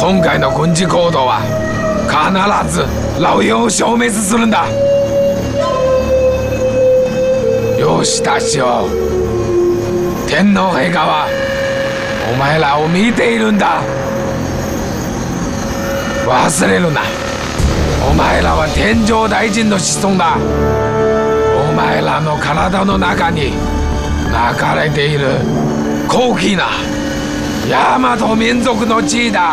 今回の軍事行動は必ずラオウを消滅するんだ。よしたしよ、天皇陛下はお前らを見ているんだ。忘れるな。お前らは天上大臣の子孫だ。お前らの体の中に流れている高貴な大和民族の地位だ。